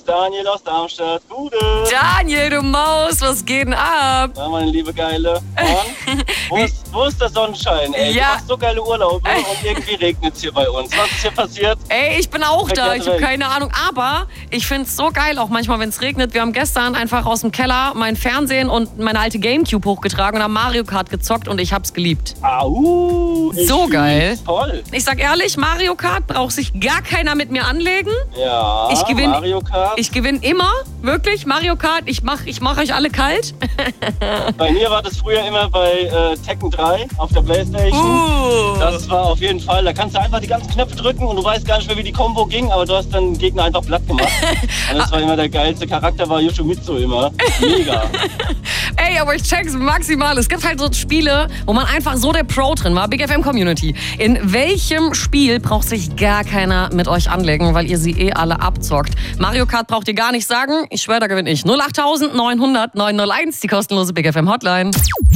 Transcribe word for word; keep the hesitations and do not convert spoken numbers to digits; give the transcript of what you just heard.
ist Daniel aus Darmstadt. Gute. Daniel, du Maus, was geht denn ab? Ja, meine liebe Geile. Und? Wo, ist, wo ist der Sonnenschein, ey? Ja. Du machst so geile Urlaube und irgendwie regnet es hier bei uns. Was ist hier passiert? Ey, ich bin auch da, ich habe weg. keine Ahnung. Aber ich finde es so geil, auch manchmal, wenn es regnet. Wir haben gestern einfach aus dem Keller mein Fernsehen und meine alte Gamecube hochgetragen und haben Mario Kart gezockt und ich hab's geliebt. Au, ich So geil. Toll. Ich sag ehrlich, Mario Kart braucht sich gar keiner mit mir anlegen. Ja, Ich gewinn- Mario Kart. Ich gewinne immer, wirklich, Mario Kart. Ich mach, ich mach euch alle kalt. Bei mir war das früher immer bei äh, Tekken drei auf der Playstation. Uh. Das war auf jeden Fall, da kannst du einfach die ganzen Knöpfe drücken und du weißt gar nicht mehr, wie die Combo ging, aber du hast dann den Gegner einfach platt gemacht. Und das war immer der geilste Charakter, war Yoshimitsu immer. Mega. Ey, aber ich check's maximal. Es gibt halt so Spiele, wo man einfach so der Pro drin war. Big F M Community. In welchem Spiel braucht sich gar keiner mit euch anlegen, weil ihr sie eh alle abzockt? Mario Kart braucht ihr gar nicht sagen. Ich schwöre, da gewinne ich. null acht neun null null neun null eins, die kostenlose Big F M Hotline.